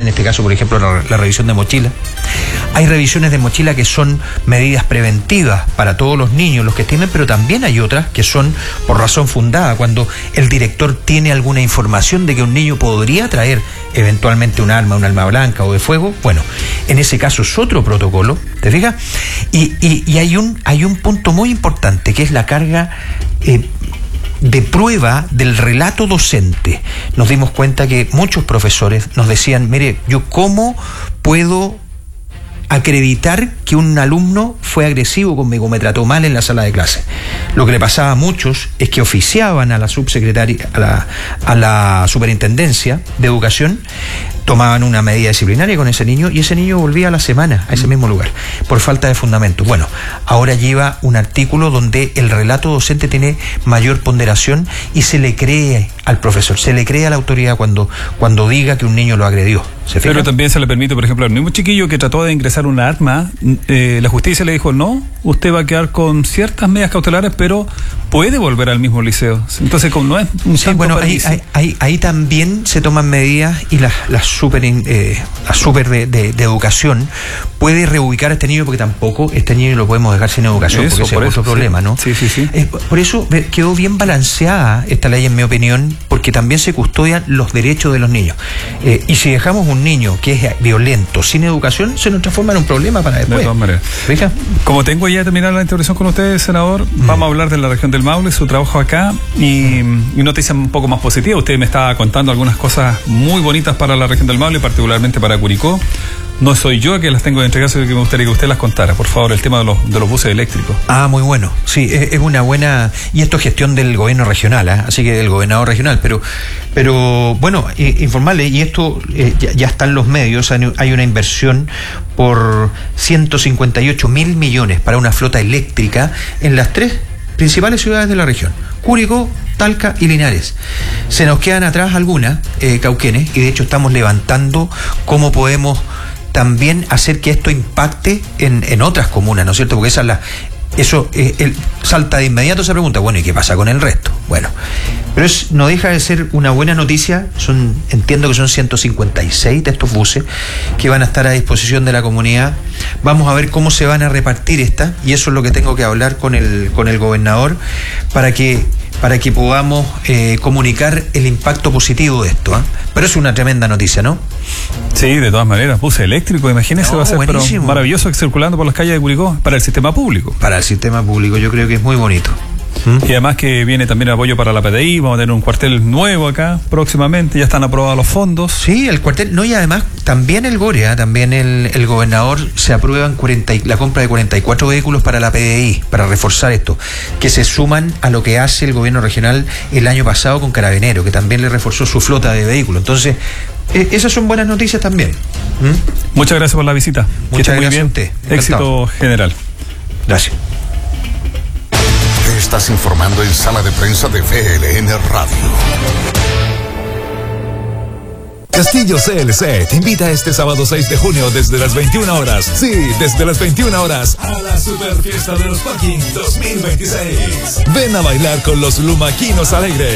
en este caso, por ejemplo, la revisión de mochila. Hay revisiones de mochila que son medidas preventivas para todos los niños, los que tienen, pero también hay otras que son por razón fundada, cuando el director tiene alguna información de que un niño podría traer eventualmente un arma blanca o de fuego. Bueno, en ese caso es otro protocolo, ¿te fijas? Y hay un punto muy importante, que es la carga de prueba del relato docente. Nos dimos cuenta que muchos profesores nos decían, mire, yo cómo puedo acreditar que un alumno fue agresivo conmigo, me trató mal en la sala de clase. Lo que le pasaba a muchos es que oficiaban a la subsecretaria, a la superintendencia de educación, tomaban una medida disciplinaria con ese niño y ese niño volvía a la semana a ese mismo lugar por falta de fundamento. Bueno, ahora lleva un artículo donde el relato docente tiene mayor ponderación y se le cree al profesor, se le cree a la autoridad cuando diga que un niño lo agredió. Pero también se le permite, por ejemplo, al mismo chiquillo que trató de ingresar un arma, la justicia le dijo, no, usted va a quedar con ciertas medidas cautelares, pero puede volver al mismo liceo. Entonces, como no es un bueno, ahí también se toman medidas y la super de educación puede reubicar a este niño, porque tampoco este niño lo podemos dejar sin educación, porque ese es otro problema, ¿no? Sí. Por eso quedó bien balanceada esta ley, en mi opinión, porque también se custodian los derechos de los niños. Y si dejamos un niño que es violento sin educación, se nos transforma en un problema para después. De todas maneras. ¿Fija? Como tengo ya terminado la intervención con ustedes, senador, vamos a hablar de la región del Maule, su trabajo acá y noticias un poco más positivas. Usted me estaba contando algunas cosas muy bonitas para la región del Maule, particularmente para Curicó. No soy yo que las tengo de entregar, sino que me gustaría que usted las contara, por favor, el tema de los buses eléctricos. Muy bueno. Sí, es una buena... Y esto es gestión del gobierno regional, así que del gobernador regional. Pero bueno, informarle, y esto ya está en los medios, hay una inversión por 158.000 millones para una flota eléctrica en las 3 principales ciudades de la región: Curicó, Talca y Linares. Se nos quedan atrás algunas, Cauquenes, y de hecho estamos levantando cómo podemos también hacer que esto impacte en otras comunas, ¿no es cierto? Porque salta de inmediato esa pregunta, bueno, ¿y qué pasa con el resto? Bueno, pero no deja de ser una buena noticia. Entiendo que son 156 de estos buses que van a estar a disposición de la comunidad. Vamos a ver cómo se van a repartir estas, y eso es lo que tengo que hablar con el gobernador para que podamos comunicar el impacto positivo de esto. Pero es una tremenda noticia, ¿no? Sí, de todas maneras, bus eléctrico, imagínese, va a ser pero maravilloso circulando por las calles de Curicó, para el sistema público. Para el sistema público, yo creo que es muy bonito. Y además que viene también apoyo para la PDI, vamos a tener un cuartel nuevo acá próximamente, ya están aprobados los fondos. Sí, el cuartel, y además también el GORE, también el gobernador se aprueban la compra de 44 vehículos para la PDI, para reforzar esto, que se suman a lo que hace el gobierno regional el año pasado con Carabineros, que también le reforzó su flota de vehículos. Entonces, esas son buenas noticias también. Muchas gracias por la visita. Muchas gracias a usted. Éxito general. Gracias. Estás informando en Sala de Prensa de VLN Radio. Castillo CLC te invita este sábado 6 de junio desde las 21 horas. Sí, desde las 21 horas a la Super Fiesta de los Parking 2026. Ven a bailar con los Lumaquinos Alegres.